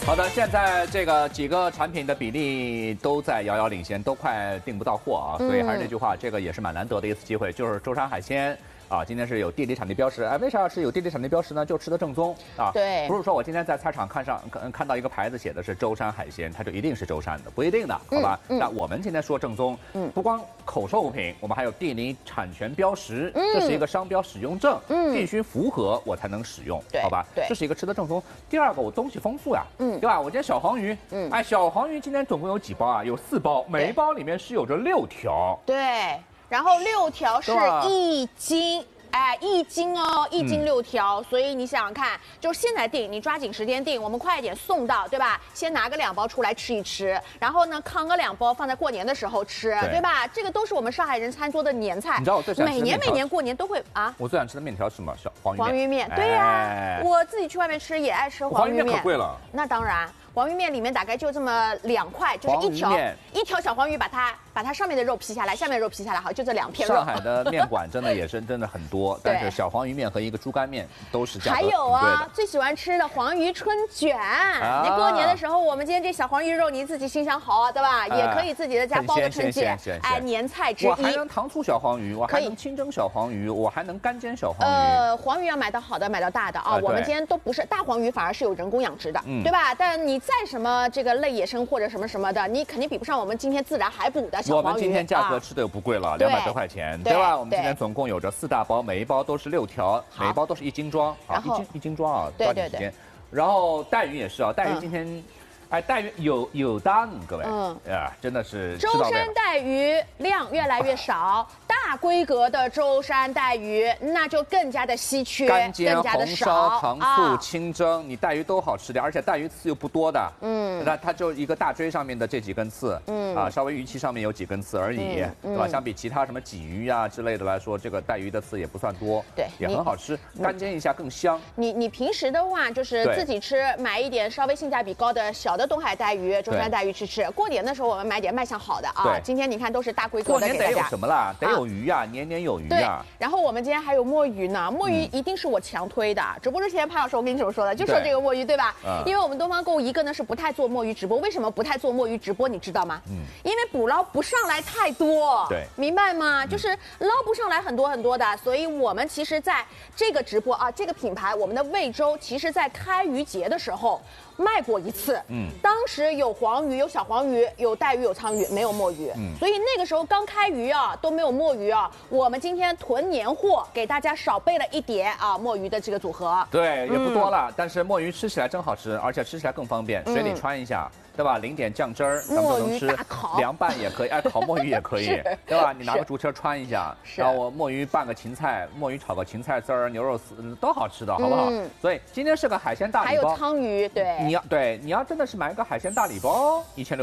好的，现在这个几个产品的比例都在遥遥领先，都快订不到货啊，所以还是那句话，这个也是蛮难得的一次机会，就是舟山海鲜。啊，今天是有地理产地标识，哎，为啥是有地理产地标识呢？就吃的正宗啊， 对， 不是说我今天在菜场看到一个牌子写的是舟山海鲜，它就一定是舟山的，不一定的，好吧？那我们今天说正宗，不光口受物品，我们还有地理产权标识，这是一个商标使用证，必须符合我才能使用，好吧？ 对， 这是一个吃的正宗。第二个，我东西丰富呀，对吧？我今天小黄鱼，哎，小黄鱼今天总共有几包啊？有4包，每一包里面是有着6条， 对，然后6条是1斤。哎，1斤哦，1斤6条，所以你想想看，就是现在订，你抓紧时间订，我们快一点送到，对吧？先拿个2包出来吃一吃，然后呢，扛个2包放在过年的时候吃，对吧？这个都是我们上海人餐桌的年菜。 你知道我最喜欢吃的每年过年都会啊。 我最喜欢吃的面条是什么？小黄鱼面。 黄鱼面，对呀，我自己去外面吃也爱吃黄鱼面。 可贵了。 那当然。黄鱼面里面大概就这么2块，就是一条小黄鱼，把它上面的肉劈下来，下面的肉劈下来，好，就这2片肉。 上海的面馆真的也是真的很多，但是小黄鱼面和一个猪肝面都是价格还有啊，最喜欢吃的黄鱼春卷，你过年的时候，我们今天这小黄鱼肉你自己心想好，对吧？也可以自己在家包个春卷，哎，年菜之一。 我还能糖醋小黄鱼，我还能清蒸小黄鱼，我还能干煎小黄鱼。 黄鱼要买到好的，买到大的啊。我们今天都不是大黄鱼，反而是有人工养殖的，对吧？但你再什么这个类野生或者什么的，你肯定比不上我们今天自然海捕的小黄鱼。 我们今天价格吃的又不贵了，200多块钱，对吧？我们今天总共有着4大包，每一包都是6条，每一包都是1斤装，啊，一斤装啊，抓紧时间。然后带鱼也是啊，带鱼今天。哎，带鱼有单，各位，真的是舟山带鱼量越来越少，大规格的舟山带鱼那就更加的稀缺， 干煎、红烧、糖醋、清蒸，你带鱼都好吃点，而且带鱼刺又不多的，它就一个大椎上面的这几根刺，稍微鱼鳍上面有几根刺而已，对吧？相比其他什么鲫鱼啊之类的来说，这个带鱼的刺也不算多， 对， 也很好吃，干煎一下更香。 你平时的话就是自己吃，买一点稍微性价比高的小的东海带鱼、舟山带鱼吃。过年的时候我们买点卖相好的啊。今天你看都是大规格的给大家。 过年得有什么啦？得有鱼呀，年年有余啊。 然后我们今天还有墨鱼呢，墨鱼一定是我强推的。直播之前潘老师我跟你怎么说的？就说这个墨鱼对吧？因为我们东方购物一个呢是不太做墨鱼直播，为什么不太做墨鱼直播？你知道吗？因为捕捞不上来太多， 对， 明白吗？就是捞不上来很多的，所以我们其实在这个直播啊，这个品牌我们的味洲，其实在开渔节的时候。卖过一次，当时有黄鱼、有小黄鱼、有带鱼、有鲳鱼，没有墨鱼，所以那个时候刚开渔啊，都没有墨鱼啊。我们今天囤年货，给大家少备了一点啊墨鱼的这个组合。 对，也不多了，但是墨鱼吃起来真好吃，而且吃起来更方便，水里穿一下。对吧？淋点酱汁儿，咱们都能吃。凉拌也可以，哎，烤墨鱼也可以，对吧？你拿个竹签穿一下，然后我墨鱼拌个芹菜，墨鱼炒个芹菜丝儿、牛肉丝，都好吃的，好不好？所以今天是个海鲜大礼包。 还有鲳鱼，对。 你要真的是买一个海鲜大礼包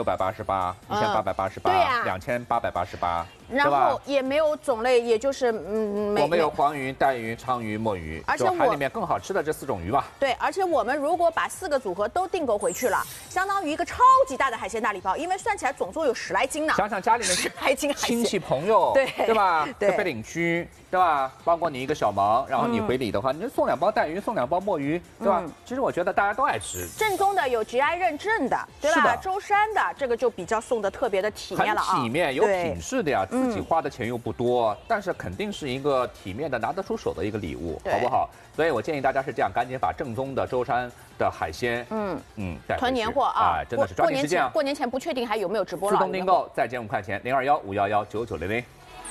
，1688、1888、2888， 然后也没有种类，也就是我们有黄鱼、带鱼、鲳鱼、墨鱼， 而且海里面更好吃的这4种鱼吧。 对，而且我们如果把4个组合都订购回去了，相当于一个超级大的海鲜大礼包，因为算起来总共有10来斤呢。 想想家里面 10来斤亲戚朋友，对吧？在北岭区，对吧？帮过你一个小忙，然后你回礼的话，你就送2包带鱼，送2包墨鱼，对吧？其实我觉得大家都爱吃。 正宗的有 GI 认证的，对吧？舟山的这个就比较送的特别的体面了啊， 很体面，有品质的呀，自己花的钱又不多，但是肯定是一个体面的、拿得出手的一个礼物，好不好？所以我建议大家是这样，赶紧把正宗的舟山的海鲜， 囤年货啊， 真的是抓紧时间啊！ 过年前不确定还有没有直播了。 自动订购再减5块钱，021-511-9900。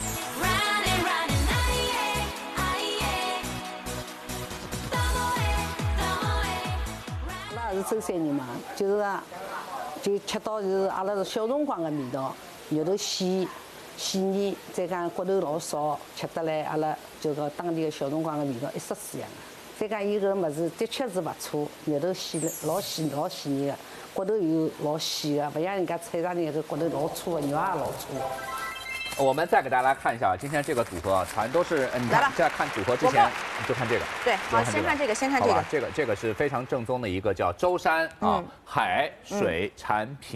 那是舟山人嘛，就吃到就是阿拉是小辰光的味道，肉头细腻，再讲骨头老少，吃得来阿拉就个当地的小辰光的味道一式四样。再讲伊个物事的确是不错，肉头细老细腻的，骨头又老细的，不像人家菜场里个骨头老粗的，肉也老粗。 我们再给大家看一下，今天这个组合全都是，你看在看组合之前，你就看这个。 对，好，先看这个， 这个是非常正宗的一个叫舟山海水产品。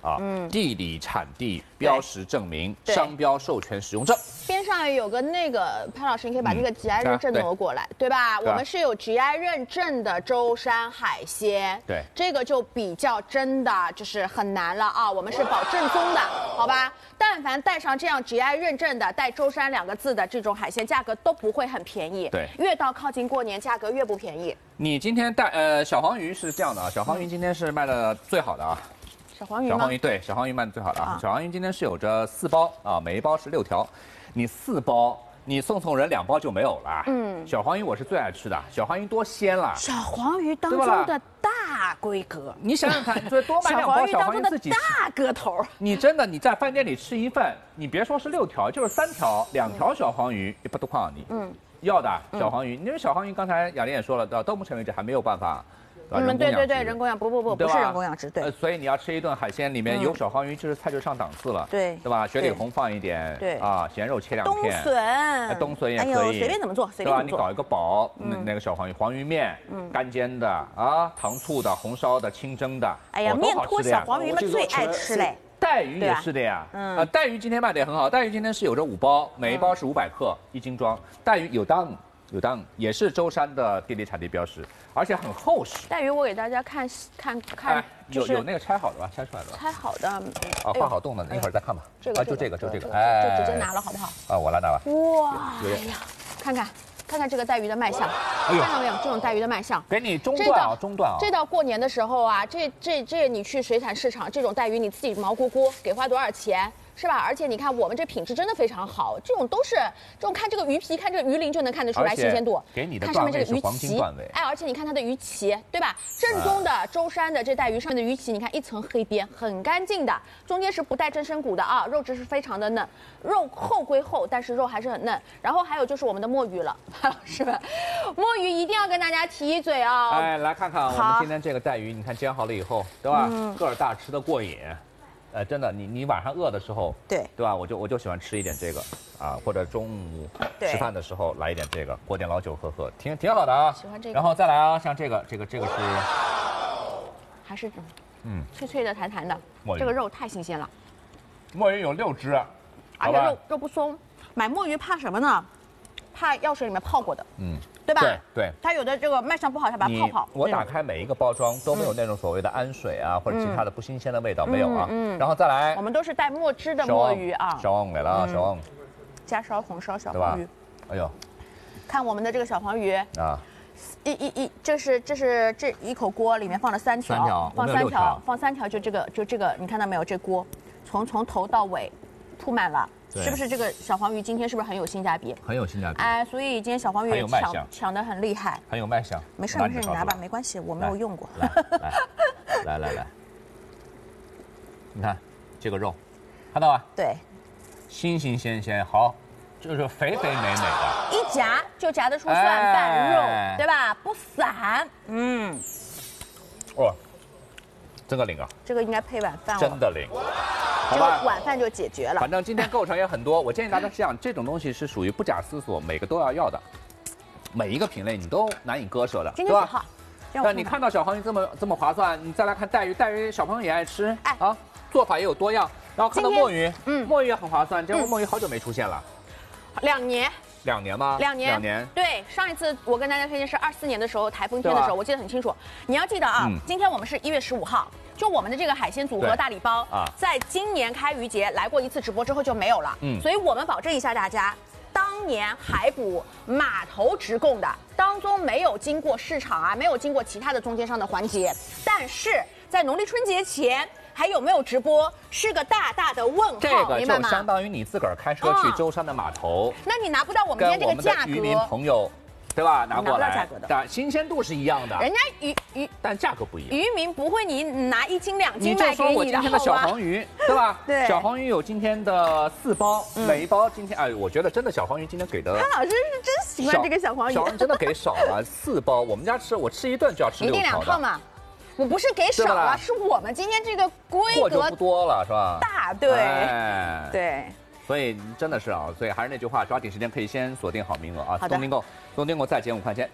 啊，地理产地标识证明、商标授权使用证。 边上有个那个潘老师，你可以把那个 GI 认证挪过来，对吧？我们是有 GI 认证的舟山海鲜， 对， 这个就比较真的就是很难了啊。我们是保正宗的，好吧？但凡带上这样 GI 认证的、带舟山2个字的这种海鲜，价格都不会很便宜。 对， 越到靠近过年，价格越不便宜。 你今天带小黄鱼是这样的啊，小黄鱼今天是卖的最好的啊。 小黄鱼吗？ 小黄鱼对，小黄鱼卖的最好的啊。小黄鱼今天是有着4包啊，每一包是6条，你4包，你送人2包就没有了。小黄鱼我是最爱吃的，小黄鱼多鲜了。 小黄鱼当中的大规格， 你想想看，你说多买2包小黄鱼自己吃， 大个头。 你真的你在饭店里吃一份，你别说是6条，就是3条，2条小黄鱼也不多块你。要的小黄鱼，因为小黄鱼刚才雅玲也说了，到目前为止还没有办法。 对，人工养不是人工养殖，对。 所以你要吃一顿海鲜，里面有小黄鱼，就是菜就上档次了， 对吧？雪里红放一点， 对啊，咸肉切2片，冬笋也可以， 随便怎么做， 对吧？你搞一个煲，那个小黄鱼，黄鱼面，干煎的啊，糖醋的、红烧的、清蒸的， 哎呀，面拖小黄鱼们最爱吃嘞。 带鱼也是的呀，带鱼今天卖的也很好，带鱼今天是有着5包，每一包是500克1斤装，带鱼有档，也是舟山的地理产地标识，而且很厚实。 带鱼我给大家看， 有那个拆好的吧？拆出来的吧？ 拆好的， 画好洞的，一会儿再看吧。就这个， 就直接拿了好不好？ 啊，我来拿吧。 哇，哎呀，看看这个带鱼的卖相，看到没有？这种带鱼的卖相， 给你中段啊。 这到过年的时候啊，这你去水产市场，这种带鱼你自己毛咕咕给花多少钱？是吧？而且你看我们这品质真的非常好，这种都是这种看这个鱼皮，看这个鱼鳞就能看得出来新鲜度。 给你的看上面这个鱼鳍， 哎， 而且你看它的鱼鳍，对吧？正宗的舟山的这带鱼上面的鱼鳍，你看一层黑边，很干净的，中间是不带真身骨的啊，肉质是非常的嫩，肉厚归厚，但是肉还是很嫩。然后还有就是我们的墨鱼了，老师们，墨鱼一定要跟大家提一嘴啊！ 哎，来看看我们今天这个带鱼，你看煎好了以后，对吧？个儿大，吃得过瘾。真的，你晚上饿的时候，对吧？我就喜欢吃一点这个啊，或者中午吃饭的时候来一点这个，裹点老酒喝，挺好的啊。 喜欢这个。 然后再来啊，像这个是， 还是脆脆的、弹弹的，这个肉太新鲜了。 墨鱼有6只， 而且肉不松。买墨鱼怕什么呢？怕药水里面泡过的，对吧？ 对， 它有的这个卖相不好，它把它泡。 我打开每一个包装都没有那种所谓的氨水啊，或者其他的不新鲜的味道，没有啊。然后再来， 我们都是带墨汁的墨鱼啊。 小王来了啊，小王。 加烧红烧小黄鱼。 哎呦， 看我们的这个小黄鱼啊，这一口锅里面放了3条，放3条，就这个，你看到没有？这锅从头到尾铺满了。是不是这个小黄鱼今天是不是很有性价比？ 很有性价比。 哎，所以今天小黄鱼抢得很厉害， 很有卖相。 没事，你拿吧，没关系，我没有用过。 来，你看这个肉，看到吧？ 对， 新鲜，好，就是肥美的， 一夹就夹得出蒜瓣肉，对吧？不散。 真的灵啊！ 这个应该配晚饭。 真的灵。 这个晚饭就解决了。 反正今天构成也很多，我建议大家这样，这种东西是属于不假思索，每个都要的，每一个品类你都难以割舍的， 对吧？ 但你看到小黄鱼这么划算，你再来看带鱼小朋友也爱吃，啊，做法也有多样。然后看到墨鱼，墨鱼也很划算，这墨鱼好久没出现了 ，2年。 2年吗 ？2年。对，上一次我跟大家推荐是24年的时候，台风天的时候，我记得很清楚。你要记得啊，今天我们是1月15号，就我们的这个海鲜组合大礼包啊，在今年开渔节来过一次直播之后就没有了。所以我们保证一下大家，当年海捕码头直供的当中没有经过市场啊，没有经过其他的中间商的环节，但是在农历春节前。还有没有直播是个大的问号， 这个就相当于你自个儿开车去舟山的码头， 那你拿不到我们今天这个价格。 跟我们的渔民朋友，对吧？拿过来， 价格的， 但新鲜度是一样的。 人家鱼， 但价格不一样。 渔民不会你拿1斤2斤卖给你就说我今天的小黄鱼，对吧？ 对， 小黄鱼有今天的4包，每一包今天我觉得真的小黄鱼今天给的。 潘老师是真喜欢这个小黄鱼。 小黄鱼真的给少了4包，我们家我吃一顿就要吃6条的。 1定2套嘛。我不是给少了，是我们今天这个规格就不多了，是吧？ 大，对，对。 所以真的是啊，所以还是那句话，抓紧时间可以先锁定好名额啊。 好的。 东订购再减5块钱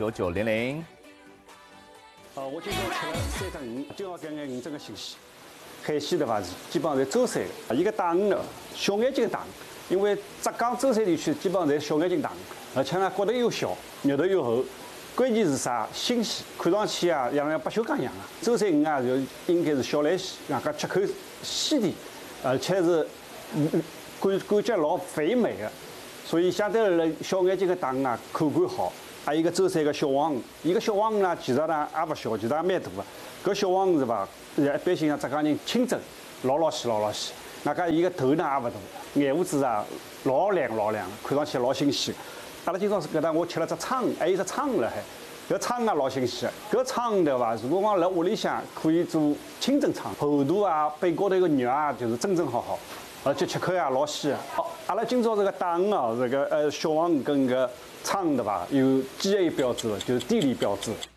，0215119900。 我今天吃了3条鱼，就要给俺认证个信息。 海鲜的话是基本上侪洲山的，一个大鱼呢，小眼睛大，因为浙江舟山地区基本上侪小眼睛大，而且呢骨头又小，肉头又厚。关键是啥？新鲜，看上去啊，像白修刚一样啊。舟山鱼啊，就应该是小来鲜，外加吃口鲜甜，而且是感觉老肥美的。所以相对而言，小眼睛的大鱼啊，口感好。还有一个舟山个小黄鱼，一个小黄鱼呢，其实呢也不小，其实也蛮大的。搿小黄鱼是吧？一般性像浙江人清蒸，老鲜。那个伊个头呢也勿大，眼胡子啊老亮，看上去老新鲜。阿拉今朝搿搭我吃了只鲳鱼，还有只鲳鱼了还，搿鲳鱼也老新鲜。搿鲳鱼对伐？如果讲辣屋里向可以做清蒸鲳，厚度啊、背高头个肉啊，就是真好，而且吃口也老鲜的。好，阿拉今朝这个大鱼啊，这个小黄鱼跟搿鲳鱼对伐？有 GA 标志的，就是地理标志。